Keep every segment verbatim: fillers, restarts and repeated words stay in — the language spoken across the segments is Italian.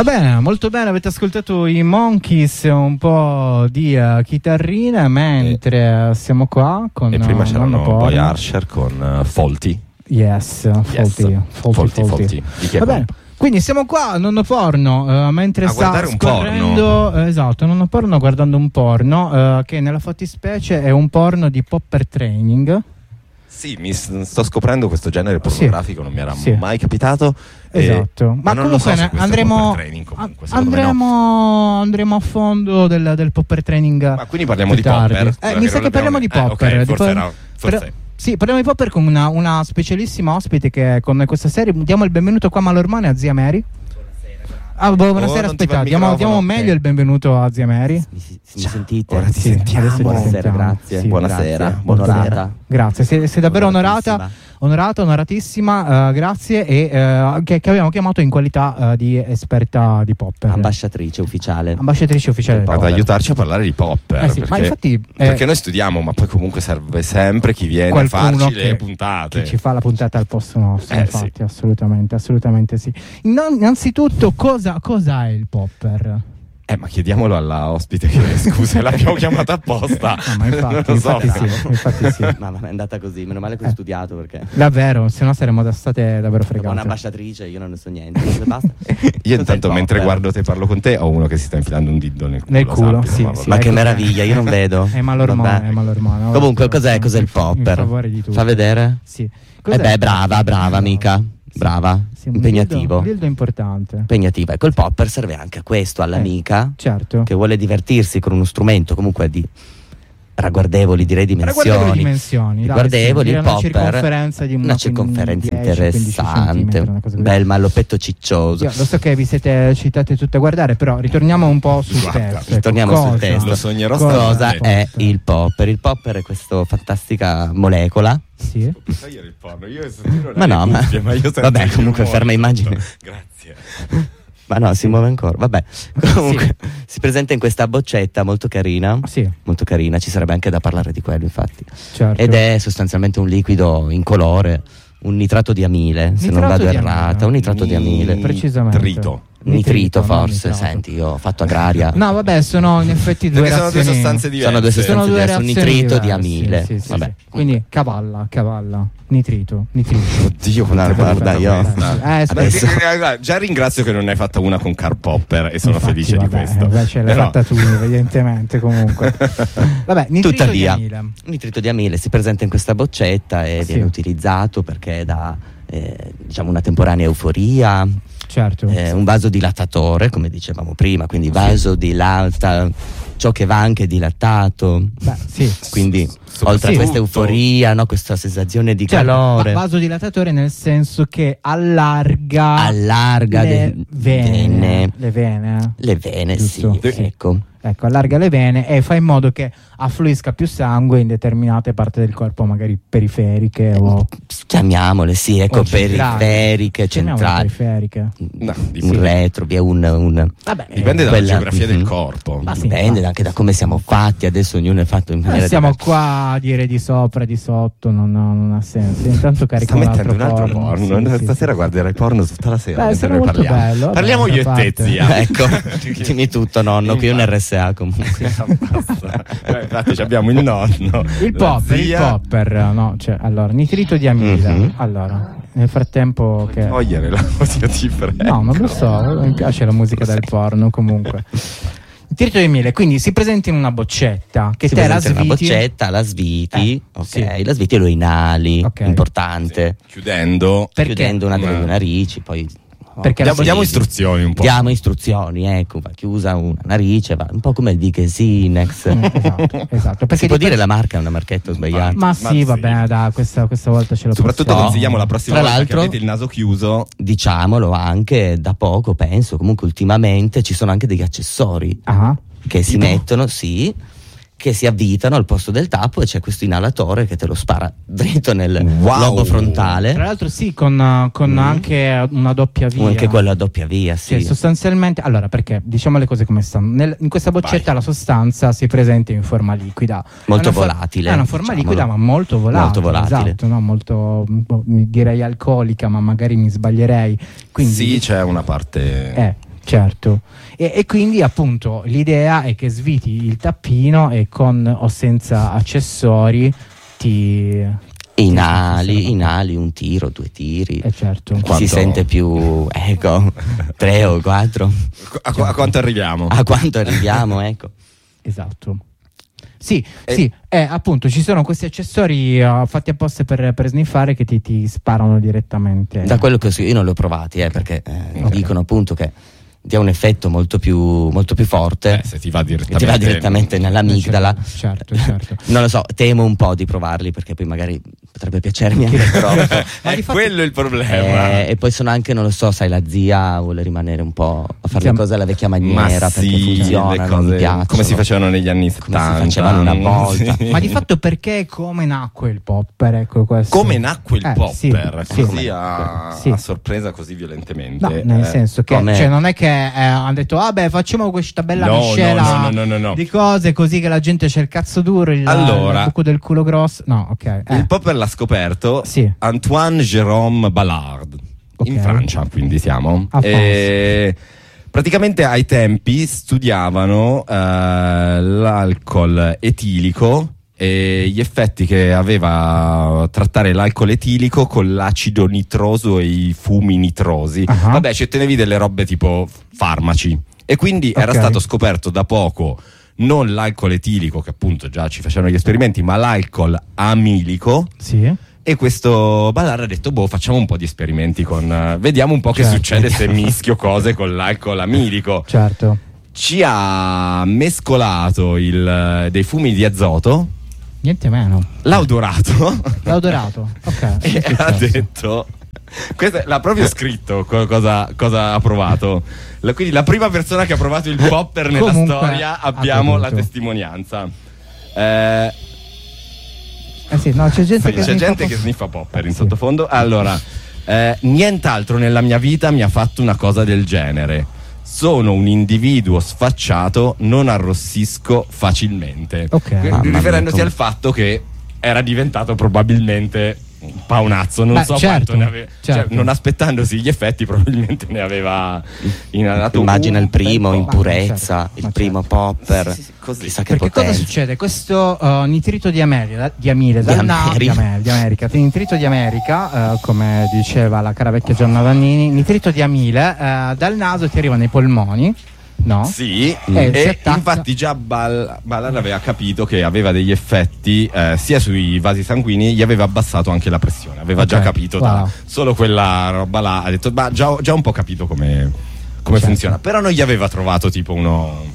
Va bene, molto bene, avete ascoltato i Monkeys, un po' di uh, chitarrine, mentre uh, siamo qua con... E prima uh, c'erano Nonno Boy Porno. Archer con uh, Faulty. Yes, Yes. Faulty, Faulty, Faulty, Faulty. Faulty. Di chi è Va quello? bene. Quindi siamo qua, Nonno Porno, uh, mentre A sta guardare un scorrendo, porno. eh, esatto, Nonno Porno guardando un porno, uh, che nella fattispecie è un porno di popper training. Sì, mi s- sto scoprendo questo genere pornografico, sì. Non mi era Sì. mai capitato. Esatto, e- ma, ma non lo so comunque se ne- questo è andremo, popper training, comunque, secondo me andremo, andremo a fondo del, del popper training. Ma quindi parliamo più di tardi. popper? Eh, Scusa, mi che sa non che parliamo di abbiamo- eh, popper. ok, di forse po- era- forse- però- sì, parliamo di popper con una, una specialissima ospite che è con noi questa serie. Diamo il benvenuto qua a Malormone a Zia Mary. Ah, bu- buonasera, Oh, non ti va aspetta, il diamo, microfono, diamo ok. meglio il benvenuto a Zia Mary. Mi, si- mi sentite? ora ti Sì, sentiamo. adesso ti Buonasera, sentiamo. grazie. Sì, Buonasera, grazie. buonasera. Onorata. Grazie, sei, sei davvero onorata, Onoratissima. onorata, onoratissima, eh, grazie, e eh, che, che abbiamo chiamato in qualità eh, di esperta di popper. Ambasciatrice ufficiale. Ambasciatrice ufficiale del Ad popper. aiutarci a parlare di popper. Eh sì, perché, ma infatti, eh, perché noi studiamo, ma poi comunque serve sempre chi viene a qualcuno farci che, le puntate. che ci fa la puntata al posto nostro, Eh, infatti, sì. assolutamente, assolutamente sì. Non- innanzitutto, cosa, cosa è il popper? Eh, ma chiediamolo alla ospite che scusa, l'abbiamo chiamata apposta. No, ma infatti, Non lo so. infatti sì, infatti sì. Ma ma è andata così, meno male che ho Eh. studiato perché Davvero, se no saremmo da state davvero una fregate. ambasciatrice, io non ne so niente. Se basta. Io Cos'è intanto il mentre popper? guardo te e parlo con te ho uno che si sta infilando un dito nel culo. Nel culo, sappilo, sì, ma sì. Ma ecco che che- meraviglia, io non vedo. È malormone, Vabbè. è malormone. Ora Comunque, sto- cos'è, cos'è il in- in popper? favore di tutti. Fa vedere? Sì. Eh Cos'è beh, il brava, popper? brava amica. Sì. Brava. Sì, un Impegnativo. dildo- Un dildo importante. Impegnativa. Ecco, il popper serve anche a questo, all'amica Certo. che vuole divertirsi con uno strumento comunque di ragguardevoli, direi dimensioni. Ragguardevoli dimensioni, dai, Ragguardevoli, sì, il una popper, circonferenza di una una circonferenza dieci quindici interessante, centimetri, una cosa un così. bel mallopetto ciccioso. Io lo so che vi siete citate tutte a guardare, però ritorniamo un po' sul Guarda, testo. ecco. ritorniamo sul Cosa- testo. Lo sognerò Cosa stanotte. è il popper? Il popper è questa fantastica molecola. Sì. Togliere il porno, io non Ma hai no, le ma- cuffie, io sento vabbè, il comunque rumore ferma sotto. immagine. Grazie. Ma no, si muove ancora. Vabbè, comunque si presenta in questa boccetta molto carina. Sì, Molto carina, ci sarebbe anche da parlare di quello, infatti. certo. Ed è sostanzialmente un liquido incolore, un nitrato di amile, se non Nitrato vado di errata, amile. un nitrato di amile. Precisamente. Nitrito. Nitrito non forse, nitrato. senti, io ho fatto agraria. No, vabbè, sono in effetti due Perché sono due reazioni. sostanze diverse. Sono due sostanze Sono due diverse, un reazioni nitrito di diverse, amile. sì, sì, Vabbè. sì. Quindi cavalla, cavalla, nitrito, nitrito. Oddio, No, quante guarda, volte io- questa. Eh, aspetta. Adesso- Già ringrazio che non ne hai fatta una con Karl Popper e sono Infatti, felice vabbè, di questo. Invece l'hai Però- fatta tu, evidentemente, comunque. Vabbè, nitrito Tuttavia, di amile. un nitrito di amile si presenta in questa boccetta e Sì. viene utilizzato perché dà eh, diciamo una temporanea euforia, Certo. eh, un vasodilatatore, come dicevamo prima, quindi vasodilata ciò che va anche dilattato. Beh, sì. Quindi S- oltre sì. a questa euforia, no, questa sensazione di Certo, calore, va- vasodilatatore nel senso che allarga, allarga le le vene, vene. le vene. Le vene, Giusto. sì, Sì. ecco. Ecco, allarga le vene e fa in modo che affluisca più sangue in determinate parti del corpo, magari periferiche o Chiamiamole, sì, ecco, o centrali. periferiche, Chiamiamole centrali. periferiche. No, Un dipende, retro, via un, un Vabbè, dipende eh, dalla quella- geografia del Mhm. corpo. Ma sì, dipende infatti. anche da come siamo fatti, adesso ognuno è fatto in eh, maniera siamo diversa. qua a dire di sopra, di sotto, non, non- non ha senso. Intanto Sta carico un altro mettendo un altro porno. porno. Sì, sì, Stasera sì. guarderai porno tutta la sera. Beh, mentre sarà noi molto parliamo. bello, vabbè, Parliamo io e d'altra te, parte. zia. Ecco, dimmi tutto, nonno, qui è un R S A comunque. Basta. Eh, infatti ci abbiamo il nonno. Il la popper, il zia. popper, no, cioè, allora, nitrito di amide. Mhm. Allora, nel frattempo che Togliere la musica, ti prego. no, non lo so, mi piace la musica del porno comunque. Nitrito di amide, quindi si presenta in una boccetta che Si te la presenta in una sviti. boccetta, la sviti, Eh, ok, sì. la sviti e lo inali, Ok. importante, Chiudendo. Perché? chiudendo una delle Ma- due narici, poi Perché Diamo, la diamo sviti. istruzioni un po'. diamo istruzioni, ecco, va chiusa una narice, va un po' come il Vigesinex. Mm, esatto, esatto. Perché Si può di dire que- la marca, è una marchetta sbagliata. Ma Ma sì, sì. va bene, dai, questa, questa volta ce lo Soprattutto possiamo. consigliamo la prossima Tra volta l'altro- che avete il naso chiuso. Diciamolo anche da poco, penso, comunque ultimamente ci sono anche degli accessori Ah, che si Tipo? mettono, sì, che si avvitano al posto del tappo e c'è questo inalatore che te lo spara dritto nel Wow. lobo frontale. tra l'altro sì, con, uh, con Mm. anche una doppia via. O anche quello a doppia via, Cioè, sì. sostanzialmente, allora, perché diciamo le cose come stanno. Nel- in questa boccetta Vai. la sostanza si presenta in forma liquida. Molto È una for- volatile, È una forma diciamolo. liquida, ma molto volatile. Molto volatile. Esatto, no? Molto, boh, mi direi alcolica, ma magari mi sbaglierei. Quindi, Sì, c'è una parte. eh, Certo, e, e quindi appunto l'idea è che sviti il tappino e con o senza accessori ti... Inali, inali, un tiro, due tiri. Eh certo. Chi Quanto- si sente più, ecco, tre o quattro. A, qu- a quanto arriviamo? A quanto arriviamo, ecco. Esatto. Sì, E- sì, eh, appunto ci sono questi accessori uh, fatti apposta per, per sniffare che ti, ti sparano direttamente. Da quello che so, io non li ho provati, eh, perché eh, Ok. dicono appunto che dia un effetto molto più, molto più forte. Eh, se ti va che direttamente, ti va direttamente nell'amigdala. Certo, certo. Non lo so, temo un po' di provarli perché poi magari potrebbe piacermi anche troppo. Ma è di fatto- quello il problema. Eh, e poi sono anche, non lo so, sai, la zia vuole rimanere un po' a fare Sì, le cose alla vecchia Ma maniera perché sì, funzionano, le mi cose piacciono. come si facevano negli anni Come si settanta. facevano una volta. Sì. Ma di fatto perché e come nacque il popper? Ecco questo. Come nacque il Eh, popper? sì, Così sì. a, Sì. a sorpresa, così violentemente. No, nel Eh, senso che come- cioè, non è che eh, hanno detto vabbè facciamo questa bella No, miscela no, no, no, no, no. di cose così che la gente c'è il cazzo duro, il, Allora- il buco del culo grosso. No, ok. eh. Il popper l'ha scoperto Sì. Antoine Jérôme Ballard in Ok. Francia, quindi siamo. A E praticamente ai tempi studiavano eh, l'alcol etilico e gli effetti che aveva trattare l'alcol etilico con l'acido nitroso e i fumi nitrosi. Ah. Vabbè, ci ottenevi delle robe tipo farmaci. E quindi era Ok. stato scoperto da poco non l'alcol etilico, che appunto già ci facevano gli esperimenti, ma l'alcol amilico. Sì. E questo Ballard ha detto: boh, facciamo un po' di esperimenti con. eh, vediamo un po' che Certo. succede se mischio cose con l'alcol amilico. Certo. Ci ha mescolato il, dei fumi di azoto, Niente meno. l'ha odorato L'ho adorato. Ok. e che è ha successo? detto. Questo è- l'ha proprio scritto co- cosa, cosa ha provato. La- quindi la prima persona che ha provato il popper nella Comunque, storia ha abbiamo la bevuto. testimonianza. Eh, Eh sì, no, c'è gente Sì, che c'è sniffa gente po- che sniffa popper in Sì. sottofondo. Allora, eh, nient'altro nella mia vita mi ha fatto una cosa del genere. Sono un individuo sfacciato, non arrossisco facilmente. Ok. Quindi, Mamma mia, riferendosi come- al fatto che era diventato probabilmente un paonazzo, non Beh, so certo, quanto ne aveva, certo. cioè, non aspettandosi gli effetti, probabilmente ne aveva inalato Immagina un il primo bel in po'. purezza, Ma certo, il ma primo certo. popper. Sì, sì, sì, così. Chissà che Perché cosa potenza. succede? Questo uh, nitrito di amele, di amile, dal Di na- Ameri. di Ameri- di America, il nitrito di America, uh, come diceva la cara vecchia Gianna Vannini, nitrito di amile uh, dal naso ti arriva nei polmoni, no? Sì, Eh, si e attacca- infatti già Ball- Ballard aveva capito che aveva degli effetti eh, sia sui vasi sanguigni, gli aveva abbassato anche la pressione, aveva Ok, già capito da wow. solo quella roba là, ha detto ma già, già un po' capito come, come Certo. funziona, però non gli aveva trovato tipo uno,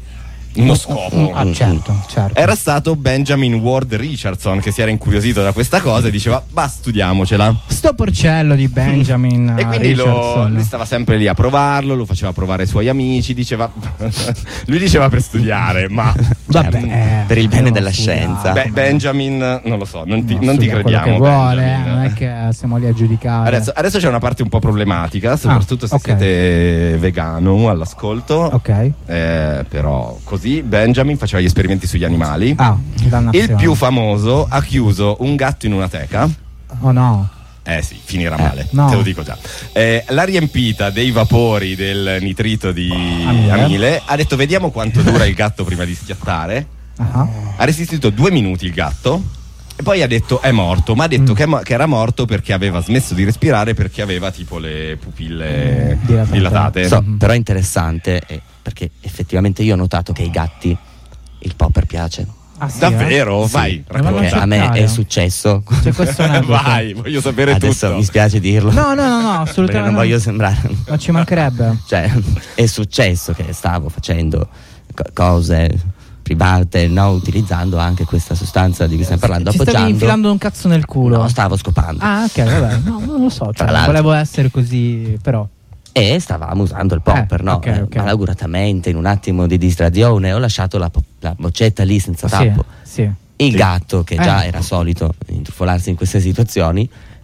uno scopo. Ah, certo, certo. Era stato Benjamin Ward Richardson che si era incuriosito da questa cosa e diceva bah, studiamocela. Sto porcello di Benjamin E quindi lo, Richardson. lui stava sempre lì a provarlo, lo faceva provare ai suoi amici, diceva lui diceva per studiare, ma Vabbè, cioè, eh, per il bene non della studia- scienza. Be- Benjamin, non lo so, non ti, no, non ti studia quello crediamo. che vuole, Benjamin. eh, non è che siamo lì a giudicare. Adesso, adesso c'è una parte un po' problematica, soprattutto se ok. siete vegano all'ascolto. Ok. Eh, però così Benjamin faceva gli esperimenti sugli animali. Ah, dannazione. Il più famoso ha chiuso un gatto in una teca. Oh no. Eh sì, finirà male, no. te lo dico già. Eh, l'ha riempita dei vapori del nitrito di Amile. amile. Ha detto vediamo quanto dura il gatto prima di schiattare. Ah. Ha resistito due minuti il gatto e poi ha detto è morto, ma ha detto Mm. che, è mo- che era morto perché aveva smesso di respirare, perché aveva tipo le pupille Dilatate. dilatate. So, Mhm. però è interessante eh, perché effettivamente io ho notato che ai gatti il popper piace. Ah, sì, Davvero? eh? Vai, Sì. Non Perché racconta. a me cercare. è successo. C'è questo aneddoto. Vai, voglio sapere Adesso tutto. mi spiace dirlo. No, no, no, no, Perché assolutamente non no. voglio sembrare. Ma ci mancherebbe. Cioè, è successo che stavo facendo co- cose private, no? Utilizzando anche questa sostanza di cui stiamo parlando. Ci stavi appoggiando. infilando un cazzo nel culo. No, stavo scopando. Ah, ok, vabbè. No, non lo so. Cioè, Tra non l'altro. volevo essere così, però. E stavamo usando il popper, Eh, no? ok, Eh, ok. malauguratamente, in un attimo di distrazione, ho lasciato la, po- la boccetta lì senza tappo. Sì, sì. Il Sì. gatto, che già Eh. era solito intrufolarsi in queste situazioni,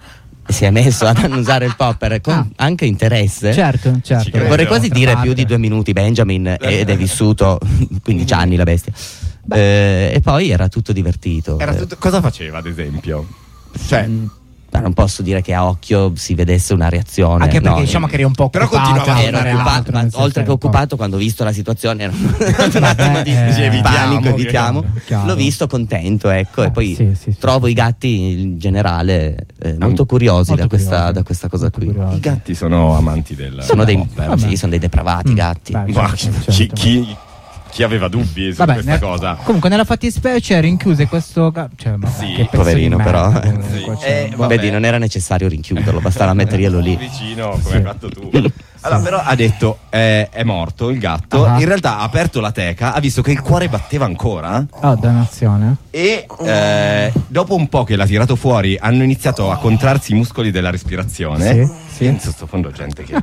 si è messo ad annusare il popper con Ah. anche interesse. Certo, Ci certo. credo. Vorrei quasi D'altra dire parte. più di due minuti Benjamin ed è vissuto quindici anni la bestia. Eh, e poi era tutto divertito. Era Eh, tutto- cosa faceva ad esempio? Cioè, mm, Ma non posso dire che a occhio si vedesse una reazione. Anche perché no, diciamo che eri un po' Però occupato continuava a a ero fare occupato, altro, ma nel senso oltre che un po'. occupato, quando ho visto la situazione ero un Vabbè, attimo di eh, di panico, evitiamo, evitiamo. chiaro, chiaro. L'ho visto contento, ecco, Eh, e poi sì, sì, sì, trovo sì. i gatti in generale eh, molto curiosi Molto da, questa, curiosi. da questa cosa Molto qui. curiosi. I gatti sono amanti del Sono dei, pop, eh. vabbè. sì, sono dei depravati i Mm, gatti. beh, Ma certo, chi, certo. chi- chi aveva dubbi su Vabbè, questa ne- cosa? Comunque nella fattispecie rinchiuse questo ga- cioè, ma Sì, che pezzo poverino, di però. merda, comunque, Sì. cioè, Eh, boh. vabbè. Vedi, non era necessario rinchiuderlo, bastava metterglielo lì. Vicino, come Sì. hai fatto tu. Allora, però ha detto eh, è morto il gatto. Ah. In realtà ha aperto la teca, ha visto che il cuore batteva ancora. Oh, dannazione. E eh, dopo un po' che l'ha tirato fuori, hanno iniziato a contrarsi i muscoli della respirazione. Sì, sì. In sottofondo gente che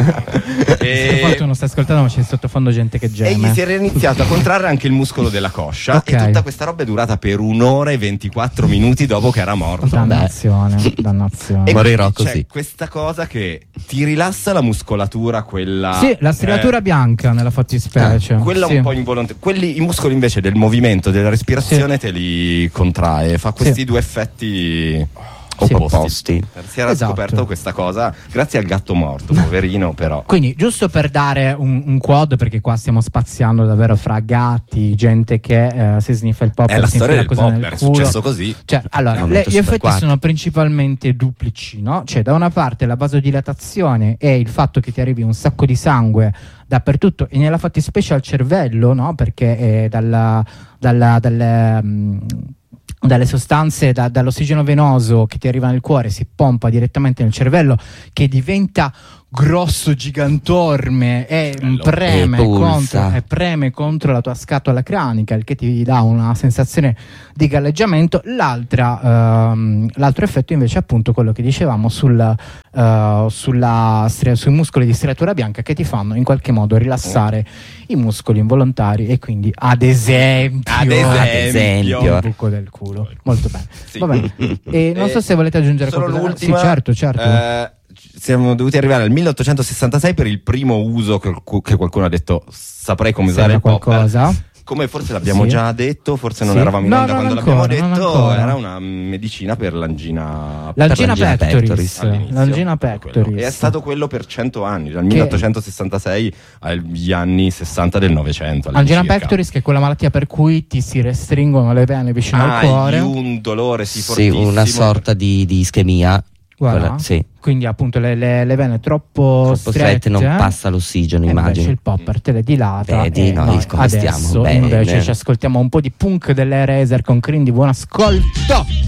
Per e, fortuna non sta ascoltando, ma c'è in sottofondo gente che e gli geme. si era iniziato a contrarre anche il muscolo della coscia. Ok. E tutta questa roba è durata per un'ora e ventiquattro minuti dopo che era morto. Dannazione, dannazione. E Morirò quindi c'è così. questa cosa che ti rilassa la muscolatura, quella. Sì, la striatura eh, bianca nella fattispecie. Quella Sì. un po' involontaria. Quelli, i muscoli invece del movimento, della respirazione, te li contrae. Fa questi Sì. due effetti Sì. opposti. Opposti. Si era Esatto. scoperto questa cosa grazie al gatto morto, poverino, però. Quindi, giusto per dare un, un quad, perché qua stiamo spaziando davvero fra gatti, gente che eh, si sniffa il popper, È la si storia infila del cosa nel popper, è culo. successo così. Cioè, allora, È un le- momento gli effetti super sono principalmente duplici, no? Cioè, da una parte la vasodilatazione e il fatto che ti arrivi un sacco di sangue dappertutto, e nella fattispecie al cervello, no? Perché è dalla, dalla, dalle, mm, dalle sostanze, da- dall'ossigeno venoso che ti arriva nel cuore, si pompa direttamente nel cervello, che diventa grosso, gigantorme e Bello. preme E pulsa. contro, e preme contro la tua scatola cranica, il che ti dà una sensazione di galleggiamento. L'altra, ehm, l'altro effetto invece è appunto quello che dicevamo sul, eh, sulla stria- sui muscoli di striatura bianca, che ti fanno in qualche modo rilassare i muscoli involontari e quindi ad esempio, Ad esempio. il buco del culo. Molto bene. Sì. Va bene. E non so Eh, se volete aggiungere Solo qualcosa. l'ultima. Sì, certo, certo. eh, siamo dovuti arrivare al milleottocentosessantasei per il primo uso che, che qualcuno ha detto saprei come usare Serve il popper. qualcosa? Come forse l'abbiamo Sì. già detto, forse non Sì. eravamo in No, onda non quando ancora, l'abbiamo non detto, ancora. era una medicina per l'angina L'angina l'angina pectoris, pectoris, all'inizio. l'angina Quello. pectoris. E è stato quello per cento anni, dal milleottocentosessantasei agli anni sessanta del Novecento. Angina all'incirca. pectoris, che è quella malattia per cui ti si restringono le vene vicino Ah, al cuore. un dolore sì, Sì, fortissimo. una sorta di, di ischemia. Guarda, Quella- sì. quindi appunto le, le- le vene troppo, Troppo strette, non passa l'ossigeno, e invece immagino. il popper te le dilata. Vedi, e noi come stiamo adesso bene. invece ci ascoltiamo un po' di punk delle Razer con Crindi. Buon ascolto.